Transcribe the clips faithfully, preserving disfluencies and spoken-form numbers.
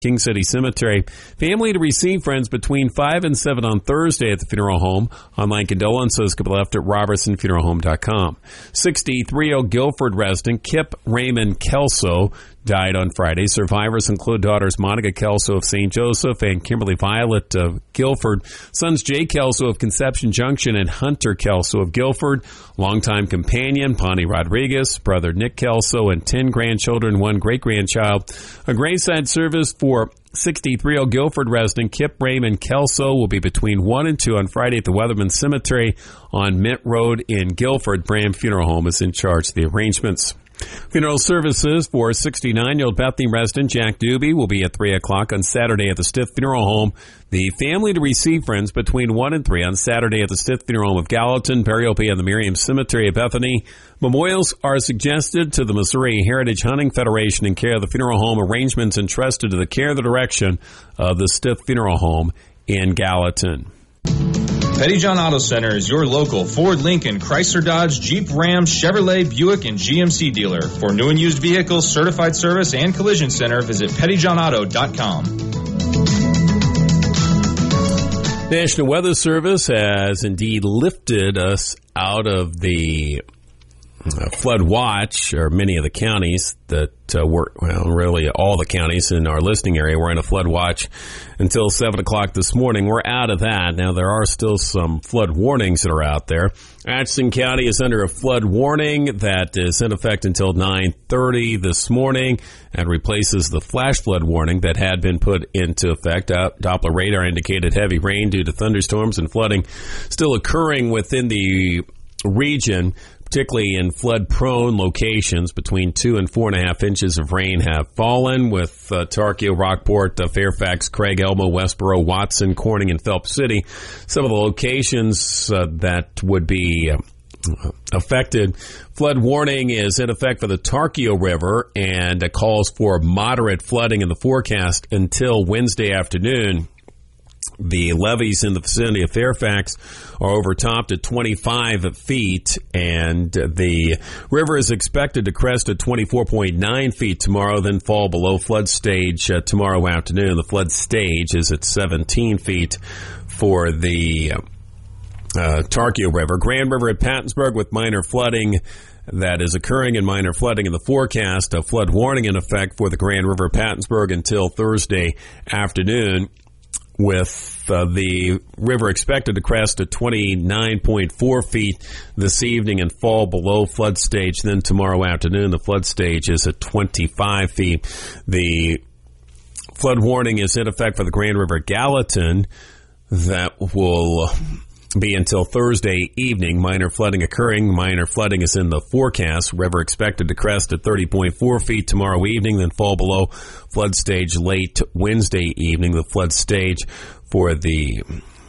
King City Cemetery. Family to receive friends between five and seven on Thursday at the funeral home. Online condolences can be left at robertson funeral home dot com. sixty-three-year-old Guilford resident Kip Raymond Kelso died on Friday. Survivors include daughters Monica Kelso of Saint Joseph and Kimberly Violet of Guilford, sons Jay Kelso of Conception Junction and Hunter Kelso of Guilford, longtime companion Bonnie Rodriguez, brother Nick Kelso, and ten grandchildren, one great-grandchild. A graveside service for sixty-three-year-old Guilford resident Kip Raymond Kelso will be between one and two on Friday at the Weatherman Cemetery on Mint Road in Guilford. Bram Funeral Home is in charge of the arrangements. Funeral services for sixty-nine-year-old Bethany resident Jack Doobie will be at three o'clock on Saturday at the Stith Funeral Home. The family to receive friends between one and three on Saturday at the Stith Funeral Home of Gallatin. Burial will be at the Miriam Cemetery at Bethany. Memorials are suggested to the Missouri Heritage Hunting Federation in care of the funeral home. Arrangements entrusted to the care of the direction of the Stith Funeral Home in Gallatin. Pettyjohn Auto Center is your local Ford, Lincoln, Chrysler, Dodge, Jeep, Ram, Chevrolet, Buick, and G M C dealer. For new and used vehicles, certified service, and collision center, visit pettyjohn auto dot com. National Weather Service has indeed lifted us out of the uh, flood watch, or many of the counties that uh, were, well, really all the counties in our listening area were in a flood watch until seven o'clock this morning. We're out of that. Now, there are still some flood warnings that are out there. Atchison County is under a flood warning that is in effect until nine thirty this morning and replaces the flash flood warning that had been put into effect. Uh, Doppler radar indicated heavy rain due to thunderstorms and flooding still occurring within the region, particularly in flood-prone locations. Between two and four and a half inches of rain have fallen, with uh, Tarkio, Rockport, uh, Fairfax, Craig, Elmo, Westboro, Watson, Corning, and Phelps City. Some of the locations uh, that would be uh, affected. Flood warning is in effect for the Tarkio River, and it calls for moderate flooding in the forecast until Wednesday afternoon. The levees in the vicinity of Fairfax are overtopped at twenty-five feet, and the river is expected to crest at twenty-four point nine feet tomorrow, then fall below flood stage uh, tomorrow afternoon. The flood stage is at seventeen feet for the uh, Tarkio River. Grand River at Pattonsburg with minor flooding that is occurring and minor flooding in the forecast. A flood warning in effect for the Grand River at Pattonsburg until Thursday afternoon, with uh, the river expected to crest at twenty-nine point four feet this evening and fall below flood stage. Then tomorrow afternoon, the flood stage is at twenty-five feet. The flood warning is in effect for the Grand River Gallatin. That will be until Thursday evening. Minor flooding occurring. Minor flooding is in the forecast. River expected to crest at thirty point four feet tomorrow evening, then fall below flood stage late Wednesday evening. The flood stage for the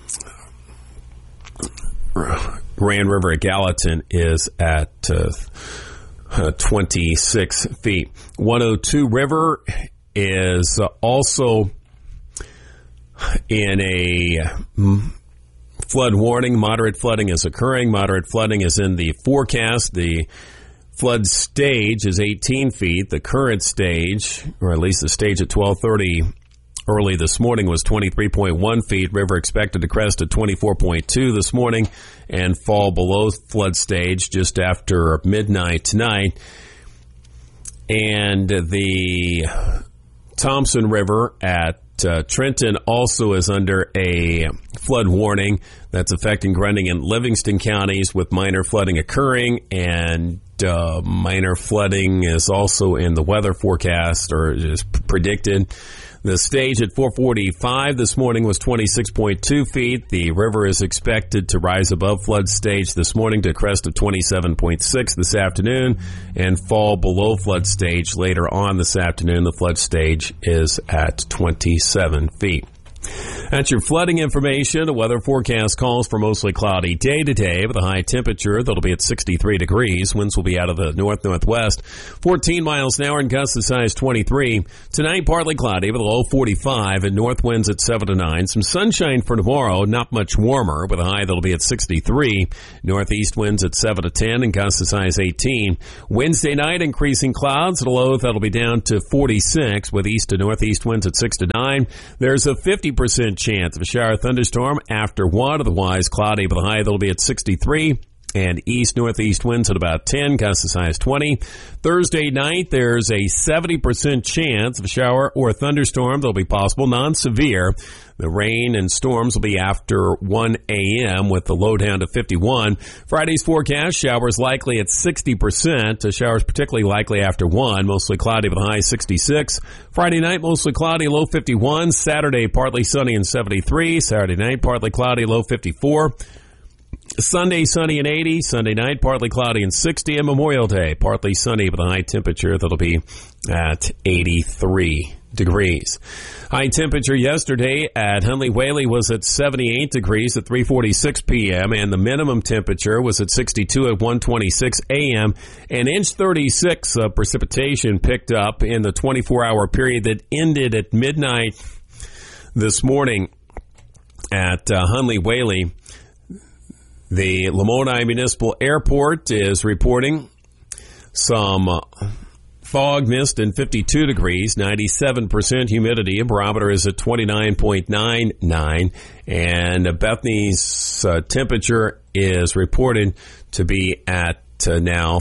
Grand River at Gallatin is at uh, uh, twenty-six feet. one oh two River is uh, also in a mm, flood warning. Moderate flooding is occurring. Moderate flooding is in the forecast. The flood stage is eighteen feet. The current stage, or at least the stage at twelve thirty early this morning, was twenty-three point one feet. River expected to crest at twenty-four point two this morning and fall below flood stage just after midnight tonight. And the Thompson River at Uh, Trenton also is under a flood warning that's affecting Grundy and Livingston counties, with minor flooding occurring, and uh, minor flooding is also in the weather forecast, or is predicted. The stage at four forty-five this morning was twenty-six point two feet. The river is expected to rise above flood stage this morning to a crest of twenty-seven point six this afternoon and fall below flood stage later on this afternoon. The flood stage is at twenty-seven feet. That's your flooding information. The weather forecast calls for mostly cloudy day to day with a high temperature that'll be at sixty-three degrees. Winds will be out of the north-northwest. fourteen miles an hour and gusts as high as twenty-three. Tonight, partly cloudy with a low forty-five and north winds at seven to nine. Some sunshine for tomorrow, not much warmer with a high that'll be at sixty-three. Northeast winds at seven to ten and gusts as high as eighteen. Wednesday night, increasing clouds at a low that'll be down to forty-six with east to northeast winds at six to nine. There's a fifty percent chance of a shower thunderstorm after one, otherwise cloudy with a high that'll be at sixty-three. And east-northeast winds at about ten, gusts as high as twenty. Thursday night, there's a seventy percent chance of a shower or a thunderstorm that'll be possible, non-severe. The rain and storms will be after one a.m. with the low down to fifty-one. Friday's forecast, showers likely at sixty percent. Showers particularly likely after one, mostly cloudy with a high sixty-six. Friday night, mostly cloudy, low fifty-one. Saturday, partly sunny and seventy-three. Saturday night, partly cloudy, low fifty-four. Sunday, sunny and eighty. Sunday night, partly cloudy and sixty. And Memorial Day, partly sunny with a high temperature that'll be at eighty-three degrees. High temperature yesterday at Huntley Whaley was at seventy-eight degrees at three forty-six p.m. and the minimum temperature was at sixty-two at one twenty-six a.m. An inch thirty-six of precipitation picked up in the twenty-four hour period that ended at midnight this morning at uh, Huntley Whaley. The Lamoni Municipal Airport is reporting some fog, mist, and fifty-two degrees, ninety-seven percent humidity. A barometer is at twenty-nine point nine nine, and Bethany's uh, temperature is reported to be at uh, now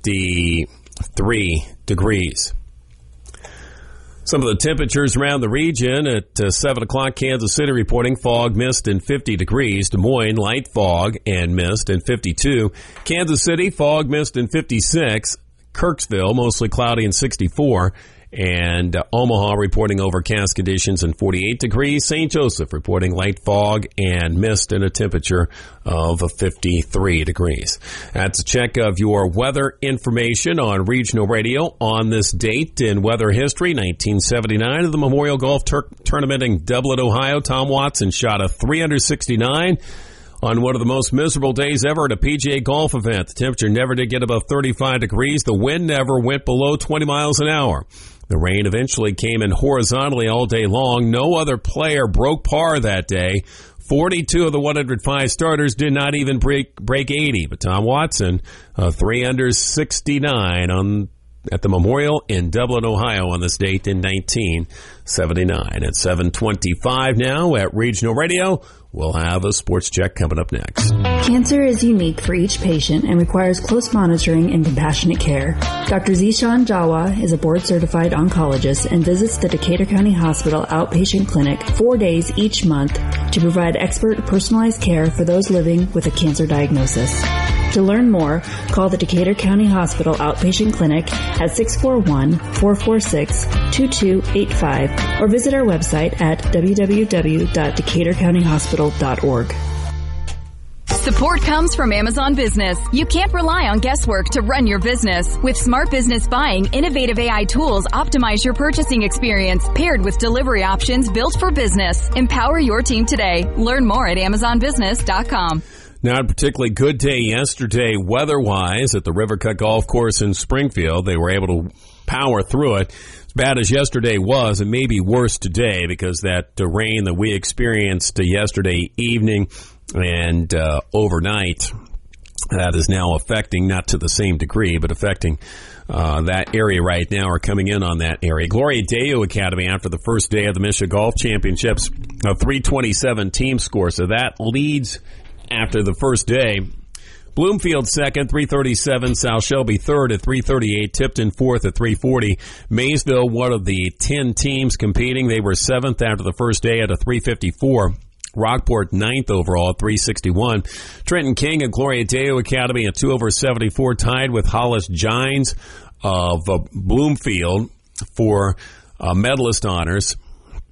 fifty-three degrees. Some of the temperatures around the region at uh, seven o'clock, Kansas City reporting fog, mist, and fifty degrees. Des Moines, light fog and mist and fifty-two. Kansas City, fog, mist, and fifty-six. Kirksville, mostly cloudy and sixty-four. And uh, Omaha reporting overcast conditions and forty-eight degrees. Saint Joseph reporting light fog and mist and a temperature of fifty-three degrees. That's a check of your weather information on Regional Radio on this date in weather history, nineteen seventy-nine, of the Memorial Golf Tur- Tournament in Dublin, Ohio. Tom Watson shot a three sixty-nine on one of the most miserable days ever at a P G A golf event. The temperature never did get above thirty-five degrees. The wind never went below twenty miles an hour. The rain eventually came in horizontally all day long. No other player broke par that day. forty-two of the one hundred five starters did not even break break eighty. But Tom Watson, uh, three sixty-nine on at the Memorial in Dublin, Ohio on this date in nineteen seventy-nine. At seven twenty-five now at Regional Radio. We'll have a sports check coming up next. Cancer is unique for each patient and requires close monitoring and compassionate care. Doctor Zishan Jawa is a board-certified oncologist and visits the Decatur County Hospital outpatient clinic four days each month to provide expert personalized care for those living with a cancer diagnosis. To learn more, call the Decatur County Hospital Outpatient Clinic at six four one, four four six, two two eight five or visit our website at w w w dot decatur county hospital dot org. Support comes from Amazon Business. You can't rely on guesswork to run your business. With Smart Business Buying, innovative A I tools optimize your purchasing experience, paired with delivery options built for business. Empower your team today. Learn more at amazon business dot com. Not a particularly good day yesterday weather-wise at the River Cut Golf Course in Springfield. They were able to power through it. As bad as yesterday was, it may be worse today because that uh, rain that we experienced uh, yesterday evening and uh, overnight, that is now affecting, not to the same degree, but affecting uh, that area right now, or coming in on that area. Gloria Deo Academy, after the first day of the Michigan Golf Championships, a three twenty-seven team score. So that leads after the first day. Bloomfield second, three thirty-seven. South Shelby third at three thirty-eight. Tipton fourth at three forty. Maysville, one of the ten teams competing. They were seventh after the first day at a three fifty-four. Rockport ninth overall at three sixty-one. Trenton King and Gloria Deo Academy at two over seventy-four, tied with Hollis Gines of uh, Bloomfield for uh, medalist honors.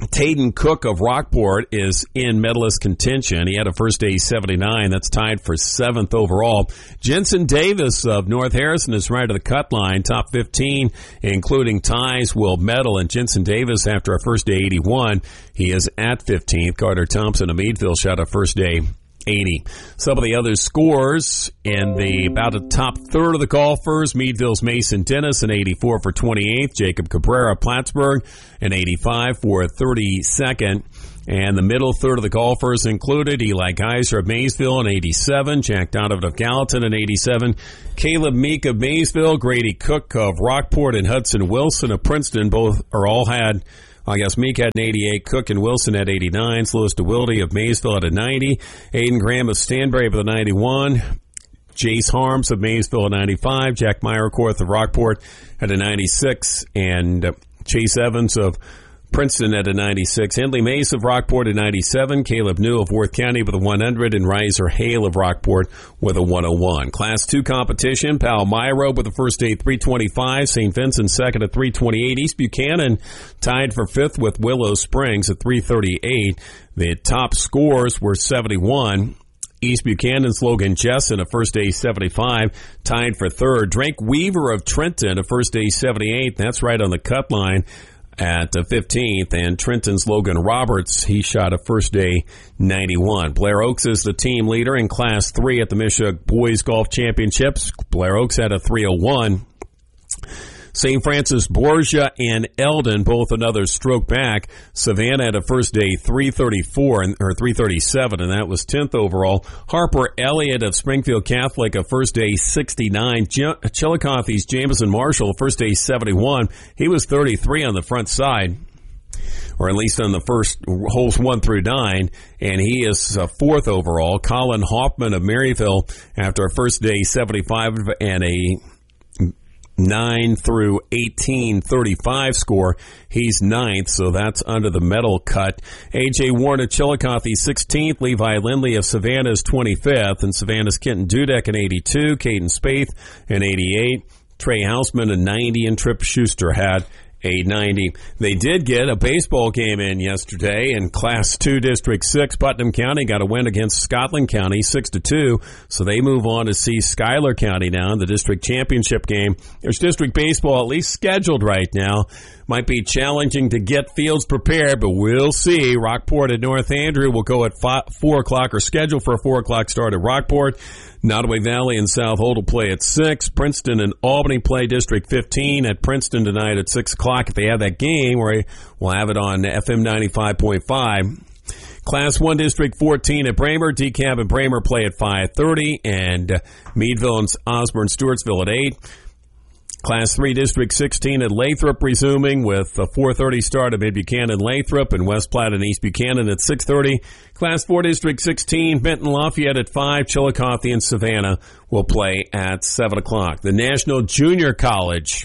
Taden Cook of Rockport is in medalist contention. He had a first day seventy-nine. That's tied for seventh overall. Jensen Davis of North Harrison is right to the cut line, top fifteen, including ties, will medal. And Jensen Davis, after a first day eighty-one, he is at fifteenth. Carter Thompson of Meadville shot a first day eighty. Some of the other scores in the about a top third of the golfers: Meadville's Mason Dennis, an eighty-four for twenty-eighth. Jacob Cabrera Plattsburgh, an eighty-five for thirty-second. And the middle third of the golfers included Eli Geiser of Maysville, an eighty-seven. Jack Donovan of Gallatin, an eighty-seven. Caleb Meek of Maysville. Grady Cook of Rockport, and Hudson Wilson of Princeton. Both or all had, I guess Meek had an eighty-eight, Cook and Wilson had eighty-nine, Lewis DeWilde of Maysville had a ninety, Aiden Graham of Stanbury with a ninety-one, Jace Harms of Maysville a ninety-five, Jack Meyerkorth of Rockport had a ninety-six, and uh, Chase Evans of Princeton at a ninety-six, Hindley Mace of Rockport at ninety-seven, Caleb New of Worth County with a one hundred, and Riser Hale of Rockport with a one oh one. Class two competition, Palmyra with a first day three twenty-five, Saint Vincent second at three twenty-eight, East Buchanan tied for fifth with Willow Springs at three thirty-eight. The top scores were seventy-one. East Buchanan's Logan Jessen, a first day seventy-five, tied for third. Drake Weaver of Trenton, a first day seventy-eight, that's right on the cut line at the fifteenth, and Trenton's Logan Roberts, he shot a first day ninety-one. Blair Oaks is the team leader in Class three at the Mishawk Boys Golf Championships. Blair Oaks had a three oh one. Saint Francis Borgia and Eldon, both another stroke back. Savannah had a first day three thirty-four, or three thirty-seven, and that was tenth overall. Harper Elliott of Springfield Catholic, a first day sixty-nine. Chillicothe's Jameson Marshall, first day seventy-one. He was thirty-three on the front side, or at least on the first holes one through nine, and he is uh, fourth overall. Colin Hoffman of Maryville, after a first day seventy-five and a nine through eighteen thirty-five score, he's ninth, so that's under the medal cut. A J Warren of Chillicothe sixteenth, Levi Lindley of Savannah is twenty-fifth, and Savannah's Kenton Dudek an eighty-two, Caden Spaeth an eighty-eight, Trey Houseman a ninety, and Trip Schuster had a ninety. They did get a baseball game in yesterday in Class two District six. Putnam County got a win against Scotland County six to two, so they move on to see Schuyler County now in the district championship game. There's district baseball at least scheduled right now. Might be challenging to get fields prepared, but we'll see. Rockport at North Andrew will go at five, four o'clock, or scheduled for a four o'clock start at Rockport. Nottoway Valley and South Holt will play at six. Princeton and Albany play District fifteen at Princeton tonight at six o'clock. If they have that game, we'll have it on F M ninety-five point five. Class one District fourteen at Bramer. D C A B and Bramer play at five thirty, and Meadville and Osborne Stewartsville at eight. Class three District sixteen at Lathrop resuming with a four thirty start at Mid-Buchanan Lathrop, and West Platte and East Buchanan at six thirty. Class four District sixteen, Benton Lafayette at five. Chillicothe and Savannah will play at seven o'clock. The National Junior College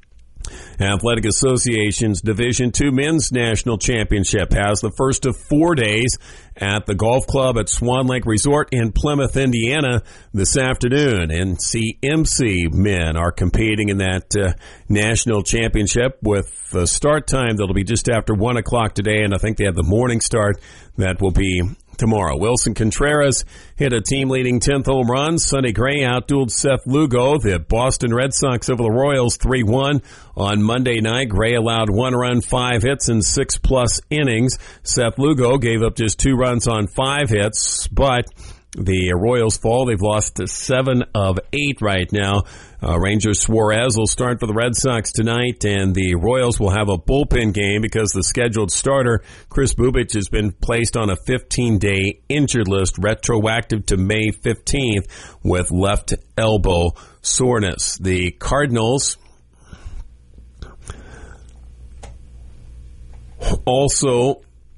Athletic Association's Division two Men's National Championship has the first of four days at the golf club at Swan Lake Resort in Plymouth, Indiana this afternoon. N C M C men are competing in that uh, national championship with the start time that'll be just after one o'clock today, and I think they have the morning start that will be tomorrow. Wilson Contreras hit a team-leading tenth home run. Sonny Gray outdueled Seth Lugo, the Boston Red Sox, over the Royals three one on Monday night. Gray allowed one run, five hits, in six-plus innings. Seth Lugo gave up just two runs on five hits, but the Royals fall. They've lost to seven of eight right now. Uh, Ranger Suarez will start for the Red Sox tonight, and the Royals will have a bullpen game because the scheduled starter, Chris Bubich, has been placed on a fifteen-day injured list, retroactive to May fifteenth, with left elbow soreness. The Cardinals also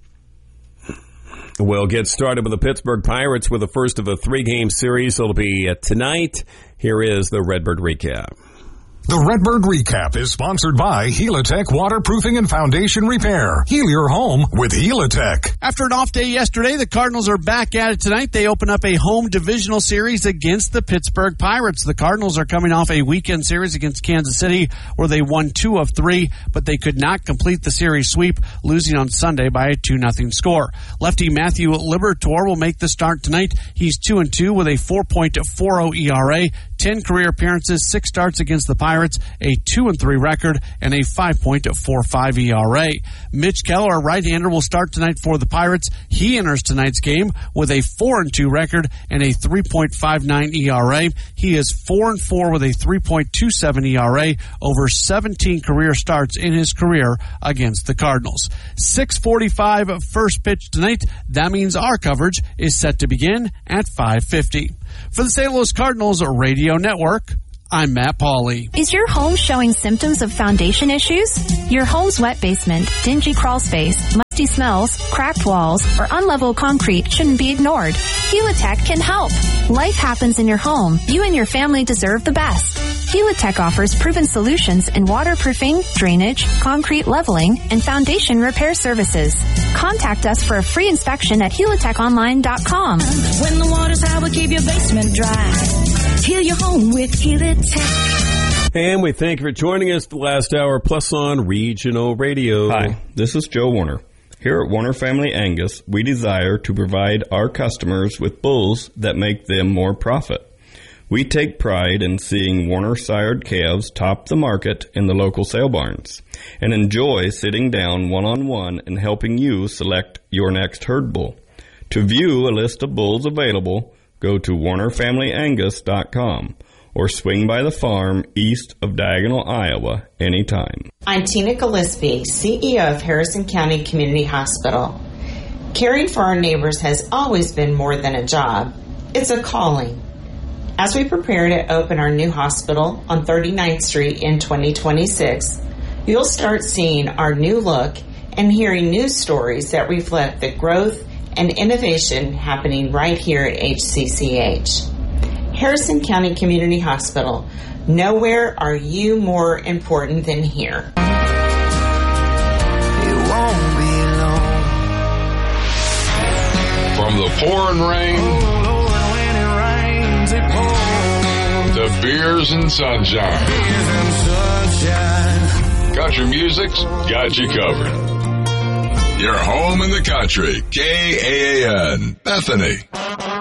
we'll get started with the Pittsburgh Pirates with the first of a three-game series. It'll be uh, tonight. Here is the Redbird recap. The Redbird Recap is sponsored by Helitech Waterproofing and Foundation Repair. Heal your home with Helitech. After an off day yesterday, the Cardinals are back at it tonight. They open up a home divisional series against the Pittsburgh Pirates. The Cardinals are coming off a weekend series against Kansas City where they won two of three, but they could not complete the series sweep, losing on Sunday by a two nothing score. Lefty Matthew Liberatore will make the start tonight. He's two and two with a four point four oh E R A. ten career appearances, six starts against the Pirates, a two and three record, and a five point four five E R A. Mitch Keller, a right-hander, will start tonight for the Pirates. He enters tonight's game with a four and two record and a three point five nine E R A. He is four and four with a three point two seven E R A over seventeen career starts in his career against the Cardinals. six forty-five first pitch tonight. That means our coverage is set to begin at five fifty. For the Saint Louis Cardinals Radio Network, I'm Matt Pauley. Is your home showing symptoms of foundation issues? Your home's wet basement, dingy crawl space, musty smells, cracked walls, or unlevel concrete shouldn't be ignored. Helitech can help. Life happens in your home. You and your family deserve the best. Helitech offers proven solutions in waterproofing, drainage, concrete leveling, and foundation repair services. Contact us for a free inspection at helitech online dot com. When the water's high, we'll keep your basement dry. Heal your home with Helitech. And we thank you for joining us the last hour, plus on Regional Radio. Hi, this is Joe Warner. Here at Warner Family Angus, we desire to provide our customers with bulls that make them more profit. We take pride in seeing Warner-sired calves top the market in the local sale barns and enjoy sitting down one-on-one and helping you select your next herd bull. To view a list of bulls available, go to warner family angus dot com or swing by the farm east of Diagonal, Iowa, anytime. I'm Tina Gillespie, C E O of Harrison County Community Hospital. Caring for our neighbors has always been more than a job. It's a calling. As we prepare to open our new hospital on thirty-ninth Street in twenty twenty-six, you'll start seeing our new look and hearing news stories that reflect the growth and innovation happening right here at H C C H. Harrison County Community Hospital. Nowhere are you more important than here. It won't be long. From the pouring rain, oh, when it rains, it pours. The beers and sunshine. Beers and sunshine. Country music's got you covered. You're home in the country. K A A N, Bethany.